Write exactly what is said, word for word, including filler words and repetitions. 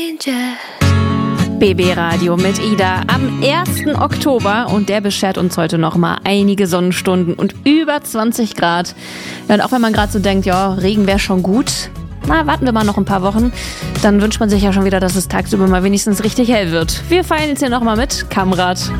B B Radio mit Ida am ersten Oktober und der beschert uns heute nochmal einige Sonnenstunden und über zwanzig Grad. Ja, und auch wenn man gerade so denkt, ja, Regen wäre schon gut, na, warten wir mal noch ein paar Wochen, dann wünscht man sich ja schon wieder, dass es tagsüber mal wenigstens richtig hell wird. Wir feiern jetzt hier nochmal mit Kamrat.